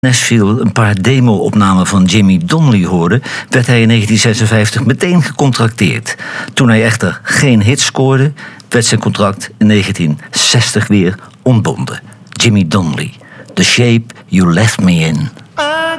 Nashville een paar demo-opnamen van Jimmy Donnelly hoorde, werd hij in 1956 meteen gecontracteerd. Toen hij echter geen hits scoorde, werd zijn contract in 1960 weer ontbonden. Jimmy Donnelly, The Shape You Left Me In. I